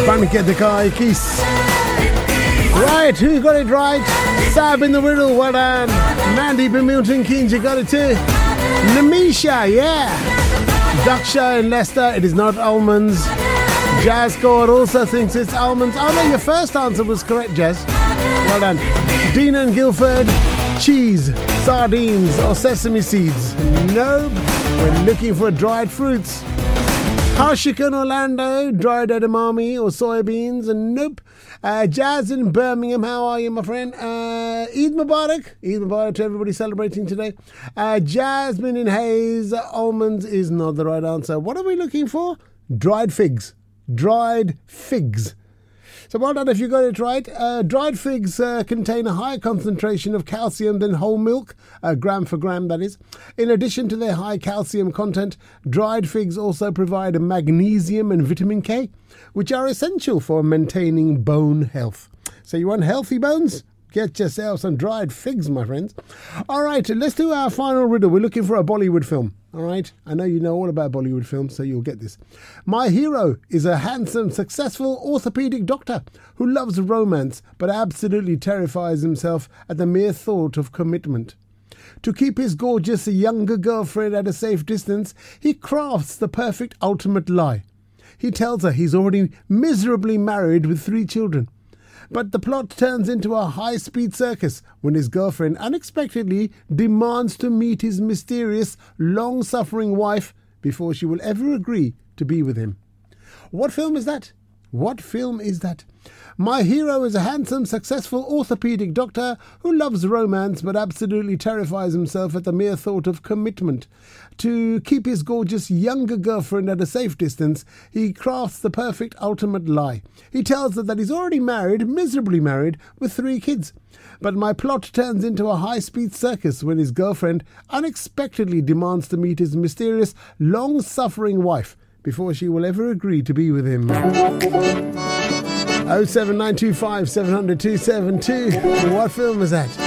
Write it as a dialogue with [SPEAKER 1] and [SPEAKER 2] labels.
[SPEAKER 1] Banke de Kai Kiss. Right, who got it right? Sab in the riddle, well done. Mandy from Milton Keynes, you got it too. Namisha, yeah. Daksha in Leicester, it is not almonds. Jazz Cord also thinks it's almonds. Oh no, your first answer was correct, Jazz. Well done. Dina and Guildford, cheese, sardines or sesame seeds. Nope, we're looking for dried fruits. Harshika in Orlando, dried edamame or soybeans. And nope. Jazz in Birmingham, how are you, my friend? Eid Mubarak. Eid Mubarak to everybody celebrating today. Jasmine in Hayes, almonds is not the right answer. What are we looking for? Dried figs. Dried figs. So well done if you got it right. Dried figs contain a higher concentration of calcium than whole milk, gram for gram that is. In addition to their high calcium content, dried figs also provide magnesium and vitamin K, which are essential for maintaining bone health. So you want healthy bones? Get yourself some dried figs, my friends. All right, let's do our final riddle. We're looking for a Bollywood film. All right, I know you know all about Bollywood films, so you'll get this. My hero is a handsome, successful orthopedic doctor who loves romance but absolutely terrifies himself at the mere thought of commitment. To keep his gorgeous younger girlfriend at a safe distance, he crafts the perfect ultimate lie. He tells her he's already miserably married with 3 children. But the plot turns into a high-speed circus when his girlfriend unexpectedly demands to meet his mysterious, long-suffering wife before she will ever agree to be with him. What film is that? What film is that? My hero is a handsome, successful orthopedic doctor who loves romance but absolutely terrifies himself at the mere thought of commitment. To keep his gorgeous younger girlfriend at a safe distance, he crafts the perfect ultimate lie. He tells her that he's already married, miserably married, with 3 kids. But my plot turns into a high-speed circus when his girlfriend unexpectedly demands to meet his mysterious, long-suffering wife before she will ever agree to be with him. 07925 700 272. What film is that?